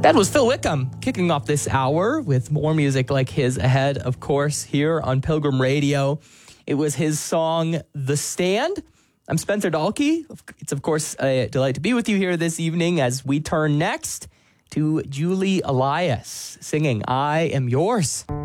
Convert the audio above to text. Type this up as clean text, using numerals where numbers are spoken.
That was Phil Wickham kicking off this hour with more music like his ahead, of course, here on Pilgrim Radio. It was his song, The Stand. I'm Spencer Dahlke. It's, of course, a delight to be with you here this evening as we turn next to Julie Elias singing I Am Yours.